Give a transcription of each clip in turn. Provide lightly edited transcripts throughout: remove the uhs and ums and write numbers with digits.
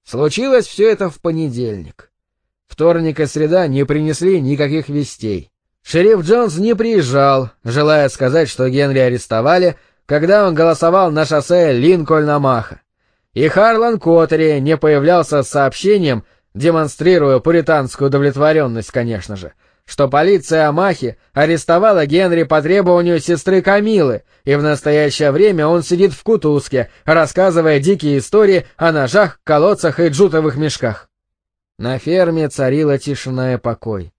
Случилось все это в понедельник. Вторник и среда не принесли никаких вестей. Шериф Джонс не приезжал, желая сказать, что Генри арестовали, когда он голосовал на шоссе Линкольн-Омаха. И Харлан Коттери не появлялся с сообщением, демонстрируя пуританскую удовлетворенность, конечно же, что полиция Омахи арестовала Генри по требованию сестры Камилы, и в настоящее время он сидит в кутузке, рассказывая дикие истории о ножах, колодцах и джутовых мешках. На ферме царила тишина и покой.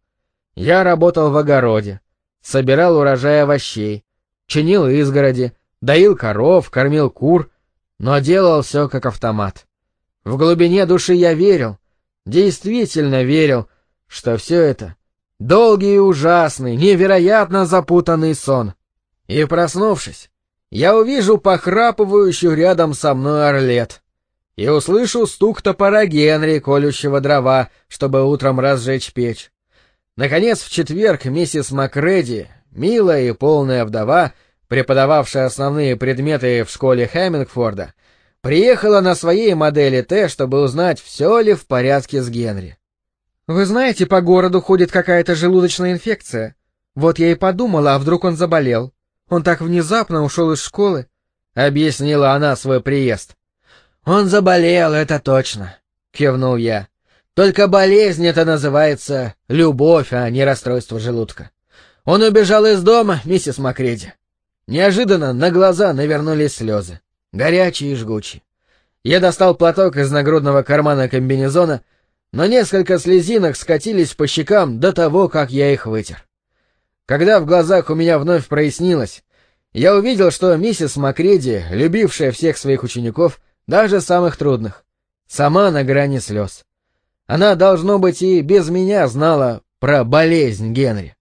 Я работал в огороде, собирал урожай овощей, чинил изгороди, доил коров, кормил кур, но делал все как автомат. В глубине души я верил, действительно верил, что все это — долгий и ужасный, невероятно запутанный сон. И, проснувшись, я увижу похрапывающую рядом со мной Орлет и услышу стук топора Генри, колющего дрова, чтобы утром разжечь печь. Наконец, в четверг миссис Макреди, милая и полная вдова, преподававшая основные предметы в школе Хэммингфорда, приехала на своей модели Т, чтобы узнать, все ли в порядке с Генри. «Вы знаете, по городу ходит какая-то желудочная инфекция. Вот я и подумала, а вдруг он заболел. Он так внезапно ушел из школы», — объяснила она свой приезд. «Он заболел, это точно», — кивнул я. «Только болезнь это называется любовь, а не расстройство желудка. Он убежал из дома, миссис Макреди». Неожиданно на глаза навернулись слезы, горячие и жгучие. Я достал платок из нагрудного кармана комбинезона, но несколько слезинок скатились по щекам до того, как я их вытер. Когда в глазах у меня вновь прояснилось, я увидел, что миссис Макреди, любившая всех своих учеников, даже самых трудных, сама на грани слез. Она, должно быть, и без меня знала про болезнь Генри.